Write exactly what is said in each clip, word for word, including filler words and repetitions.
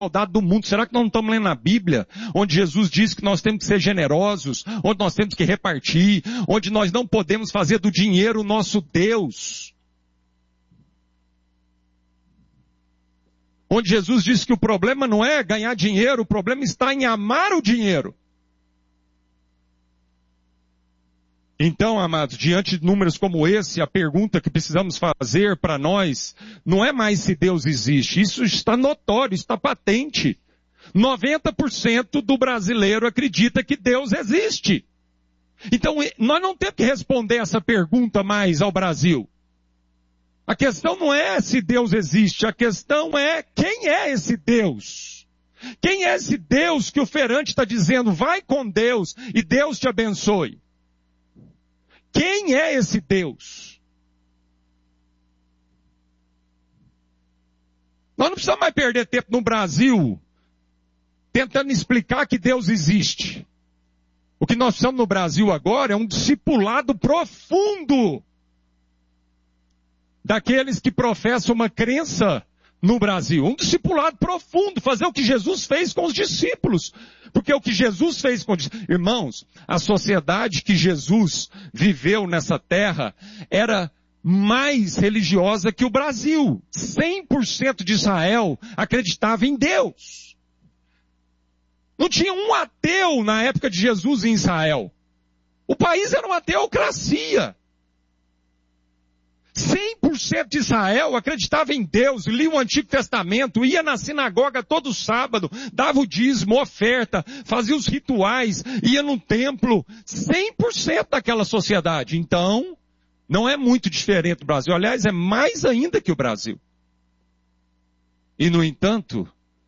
desigualdade do mundo. Será que nós não estamos lendo na Bíblia, onde Jesus diz que nós temos que ser generosos, onde nós temos que repartir, onde nós não podemos fazer do dinheiro o nosso Deus? Onde Jesus disse que o problema não é ganhar dinheiro, o problema está em amar o dinheiro. Então, amados, diante de números como esse, a pergunta que precisamos fazer para nós não é mais se Deus existe. Isso está notório, está patente. noventa por cento do brasileiro acredita que Deus existe. Então, nós não temos que responder essa pergunta mais ao Brasil. A questão não é se Deus existe, a questão é quem é esse Deus. Quem é esse Deus que o feirante está dizendo, vai com Deus e Deus te abençoe? Quem é esse Deus? Nós não precisamos mais perder tempo no Brasil tentando explicar que Deus existe. O que nós precisamos no Brasil agora é um discipulado profundo daqueles que professam uma crença no Brasil. Um discipulado profundo, fazer o que Jesus fez com os discípulos. Porque o que Jesus fez com os discípulos... Irmãos, a sociedade que Jesus viveu nessa terra era mais religiosa que o Brasil. cem por cento de Israel acreditava em Deus. Não tinha um ateu na época de Jesus em Israel. O país era uma teocracia. cem por cento de Israel acreditava em Deus, lia o Antigo Testamento, ia na sinagoga todo sábado, dava o dízimo, oferta, fazia os rituais, ia no templo. cem por cento daquela sociedade. Então, não é muito diferente do Brasil. Aliás, é mais ainda que o Brasil. E, no entanto,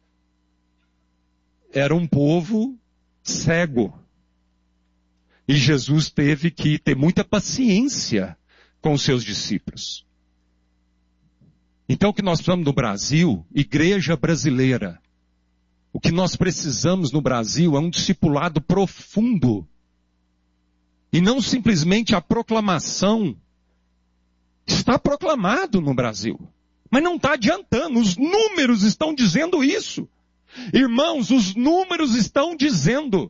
era um povo cego. E Jesus teve que ter muita paciência com os seus discípulos. Então o que nós precisamos no Brasil, igreja brasileira, o que nós precisamos no Brasil é um discipulado profundo. E não simplesmente a proclamação. Está proclamado no Brasil. Mas não está adiantando. Os números estão dizendo isso. Irmãos, os números estão dizendo.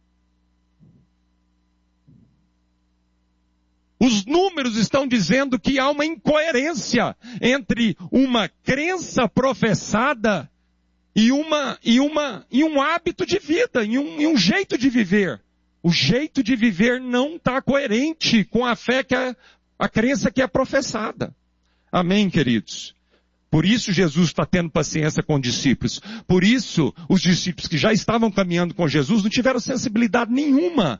Os números estão dizendo que há uma incoerência entre uma crença professada e, uma, e, uma, e um hábito de vida, e um, e um jeito de viver. O jeito de viver não está coerente com a fé que é, a crença que é professada. Amém, queridos? Por isso Jesus está tendo paciência com os discípulos. Por isso os discípulos que já estavam caminhando com Jesus não tiveram sensibilidade nenhuma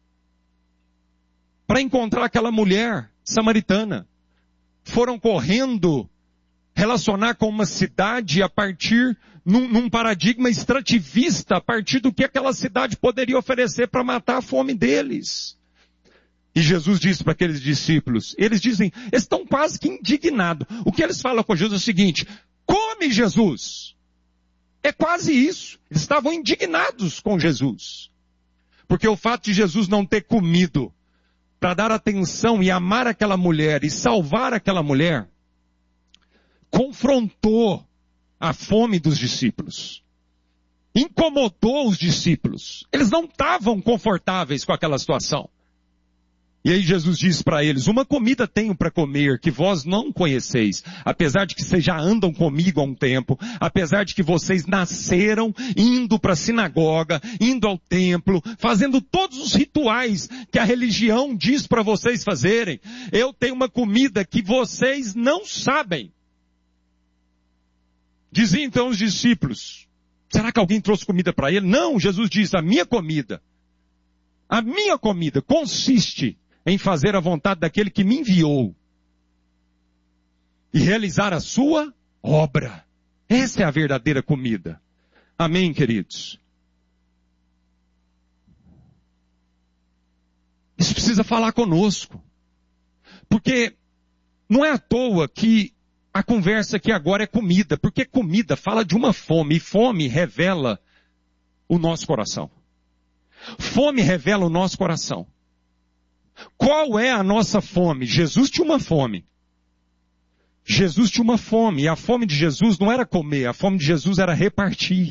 para encontrar aquela mulher samaritana. Foram correndo relacionar com uma cidade a partir, num, num paradigma extrativista, a partir do que aquela cidade poderia oferecer para matar a fome deles. E Jesus disse para aqueles discípulos, eles dizem, eles estão quase que indignados. O que eles falam com Jesus é o seguinte, come Jesus. É quase isso. Eles estavam indignados com Jesus. Porque o fato de Jesus não ter comido para dar atenção e amar aquela mulher e salvar aquela mulher, confrontou a fome dos discípulos. Incomodou os discípulos. Eles não estavam confortáveis com aquela situação. E aí Jesus disse para eles, uma comida tenho para comer que vós não conheceis, apesar de que vocês já andam comigo há um tempo, apesar de que vocês nasceram indo para a sinagoga, indo ao templo, fazendo todos os rituais que a religião diz para vocês fazerem, eu tenho uma comida que vocês não sabem. Diziam então os discípulos, será que alguém trouxe comida para ele? Não, Jesus disse, a minha comida, a minha comida consiste em fazer a vontade daquele que me enviou e realizar a sua obra. Essa é a verdadeira comida. Amém, queridos? Isso precisa falar conosco. Porque não é à toa que a conversa aqui agora é comida. Porque comida fala de uma fome. E fome revela o nosso coração. Fome revela o nosso coração. Qual é a nossa fome? Jesus tinha uma fome. Jesus tinha uma fome, e a fome de Jesus não era comer, a fome de Jesus era repartir.